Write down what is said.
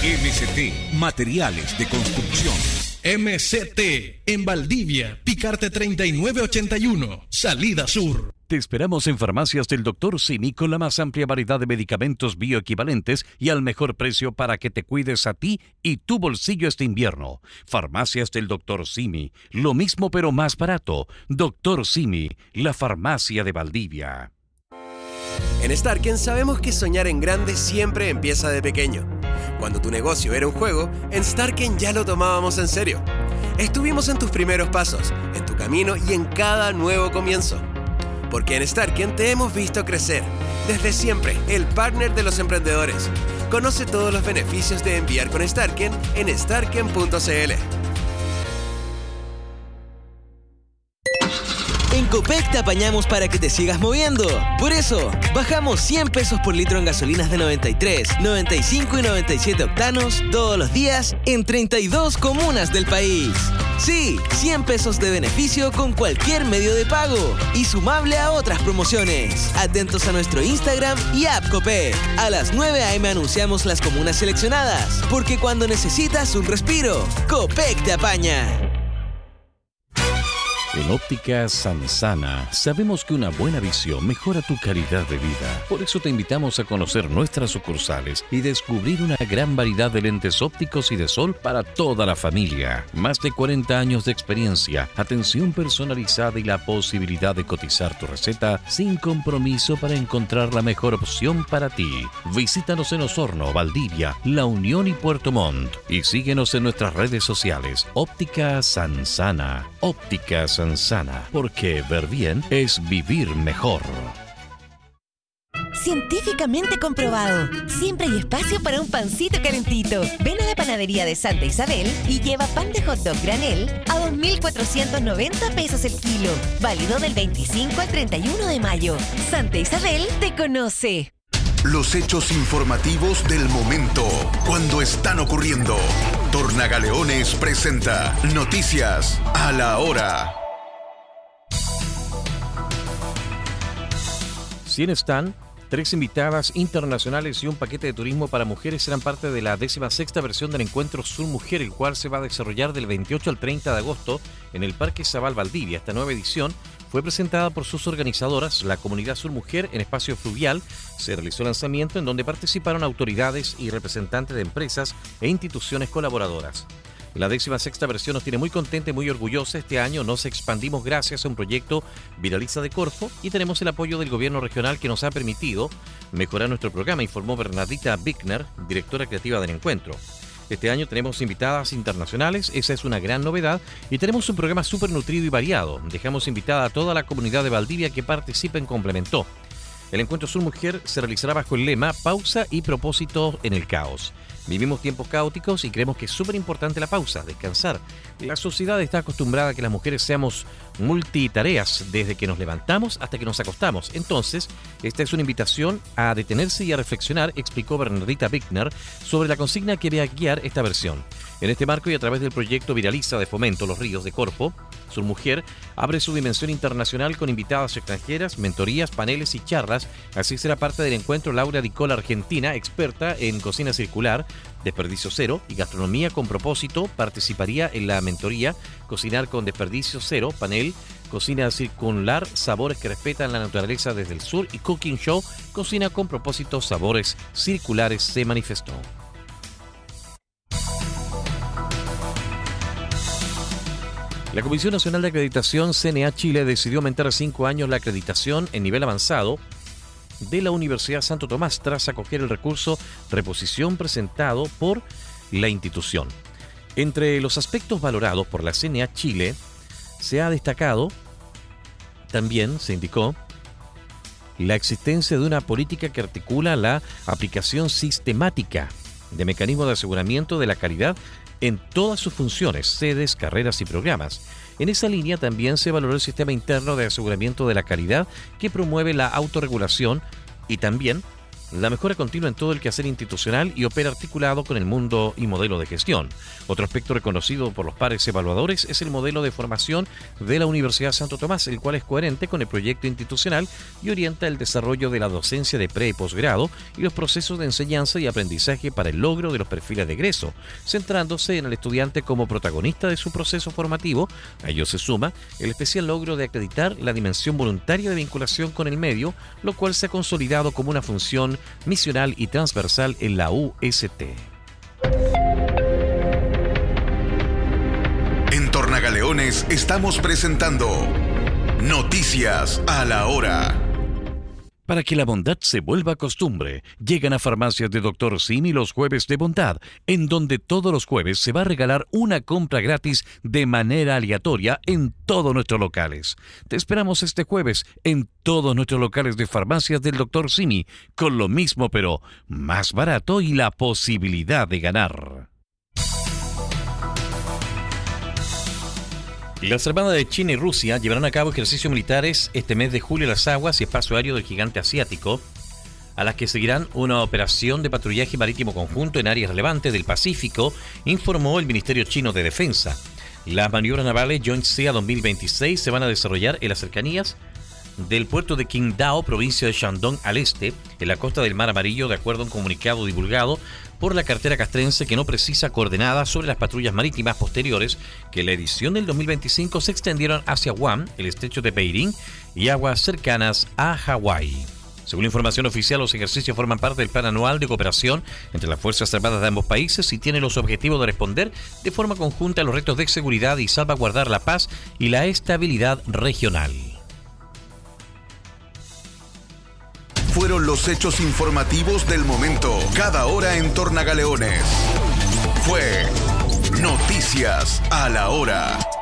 MCT Materiales de Construcción. MCT en Valdivia, Picarte 3981, Salida Sur. Te esperamos en Farmacias del Dr. Simi con la más amplia variedad de medicamentos bioequivalentes y al mejor precio para que te cuides a ti y tu bolsillo este invierno. Farmacias del Dr. Simi, lo mismo pero más barato. Dr. Simi, la farmacia de Valdivia. En Starken sabemos que soñar en grande siempre empieza de pequeño. Cuando tu negocio era un juego, en Starken ya lo tomábamos en serio. Estuvimos en tus primeros pasos, en tu camino y en cada nuevo comienzo. Porque en Starken te hemos visto crecer. Desde siempre, el partner de los emprendedores. Conoce todos los beneficios de enviar con Starken en starken.cl. En Copec te apañamos para que te sigas moviendo. Por eso, bajamos 100 pesos por litro en gasolinas de 93, 95 y 97 octanos todos los días en 32 comunas del país. Sí, 100 pesos de beneficio con cualquier medio de pago y sumable a otras promociones. Atentos a nuestro Instagram y app Copec. A las 9 a.m. anunciamos las comunas seleccionadas, porque cuando necesitas un respiro, Copec te apaña. En Óptica Sansana sabemos que una buena visión mejora tu calidad de vida. Por eso te invitamos a conocer nuestras sucursales y descubrir una gran variedad de lentes ópticos y de sol para toda la familia. Más de 40 años de experiencia, atención personalizada y la posibilidad de cotizar tu receta sin compromiso para encontrar la mejor opción para ti. Visítanos en Osorno, Valdivia, La Unión y Puerto Montt. Y síguenos en nuestras redes sociales. Óptica Sansana. Óptica Sansana, porque ver bien es vivir mejor. Científicamente comprobado. Siempre hay espacio para un pancito calentito. Ven a la panadería de Santa Isabel y lleva pan de hot dog granel a 2.490 pesos el kilo. Válido del 25 al 31 de mayo. Santa Isabel te conoce. Los hechos informativos del momento, cuando están ocurriendo. Tornagaleones presenta Noticias a la Hora. 100 stand, 3 invitadas internacionales y un paquete de turismo para mujeres serán parte de la 16ª versión del Encuentro Sur Mujer, el cual se va a desarrollar del 28 al 30 de agosto en el Parque Zabal Valdivia. Esta nueva edición fue presentada por sus organizadoras, la Comunidad Sur Mujer, en espacio fluvial. Se realizó el lanzamiento en donde participaron autoridades y representantes de empresas e instituciones colaboradoras. La 16ª versión nos tiene muy contenta y muy orgullosa. Este año nos expandimos gracias a un proyecto Viraliza de Corfo y tenemos el apoyo del gobierno regional que nos ha permitido mejorar nuestro programa, informó Bernardita Bickner, directora creativa del encuentro. Este año tenemos invitadas internacionales, esa es una gran novedad, y tenemos un programa súper nutrido y variado. Dejamos invitada a toda la comunidad de Valdivia que participe en complemento. El Encuentro Sur Mujer se realizará bajo el lema Pausa y propósito en el caos. Vivimos tiempos caóticos y creemos que es súper importante la pausa, descansar. La sociedad está acostumbrada a que las mujeres seamos multitareas desde que nos levantamos hasta que nos acostamos. Entonces, esta es una invitación a detenerse y a reflexionar, explicó Bernardita Bickner, sobre la consigna que va a guiar esta versión. En este marco y a través del proyecto Viraliza de Fomento Los Ríos de Corfo, Sur Mujer abre su dimensión internacional con invitadas extranjeras, mentorías, paneles y charlas. Así será parte del encuentro Laura Dicola, argentina, experta en cocina circular, desperdicio cero y gastronomía con propósito. Participaría en la mentoría Cocinar con desperdicio cero, panel Cocina circular, sabores que respetan la naturaleza desde el sur, y Cooking Show, Cocina con propósito, sabores circulares, se manifestó. La Comisión Nacional de Acreditación, CNA Chile, decidió aumentar a 5 años la acreditación en nivel avanzado de la Universidad Santo Tomás tras acoger el recurso reposición presentado por la institución. Entre los aspectos valorados por la CNA Chile se ha destacado, también se indicó, la existencia de una política que articula la aplicación sistemática de mecanismos de aseguramiento de la calidad en todas sus funciones, sedes, carreras y programas. En esa línea también se valoró el sistema interno de aseguramiento de la calidad que promueve la autorregulación y también la mejora continua en todo el quehacer institucional y opera articulado con el mundo y modelo de gestión. Otro aspecto reconocido por los pares evaluadores es el modelo de formación de la Universidad Santo Tomás, el cual es coherente con el proyecto institucional y orienta el desarrollo de la docencia de pre y posgrado y los procesos de enseñanza y aprendizaje para el logro de los perfiles de egreso, centrándose en el estudiante como protagonista de su proceso formativo. A ello se suma el especial logro de acreditar la dimensión voluntaria de vinculación con el medio, lo cual se ha consolidado como una función misional y transversal en la UST. En Tornagaleones estamos presentando Noticias a la Hora. Para que la bondad se vuelva costumbre, llegan a Farmacias de Dr. Simi los jueves de bondad, en donde todos los jueves se va a regalar una compra gratis de manera aleatoria en todos nuestros locales. Te esperamos este jueves en todos nuestros locales de Farmacias del Dr. Simi, con lo mismo pero más barato y la posibilidad de ganar. Las Armadas de China y Rusia llevarán a cabo ejercicios militares este mes de julio en las aguas y espacio aéreo del gigante asiático, a las que seguirán una operación de patrullaje marítimo conjunto en áreas relevantes del Pacífico, informó el Ministerio Chino de Defensa. Las maniobras navales Joint Sea 2026 se van a desarrollar en las cercanías del puerto de Qingdao, provincia de Shandong al este, en la costa del Mar Amarillo, de acuerdo a un comunicado divulgado por la cartera castrense, que no precisa coordenadas sobre las patrullas marítimas posteriores que en la edición del 2025 se extendieron hacia Guam, el estrecho de Beirín y aguas cercanas a Hawái. Según la información oficial, los ejercicios forman parte del plan anual de cooperación entre las Fuerzas Armadas de ambos países y tienen los objetivos de responder de forma conjunta a los retos de seguridad y salvaguardar la paz y la estabilidad regional. Fueron los hechos informativos del momento, cada hora en Tornagaleones. Fue Noticias a la Hora.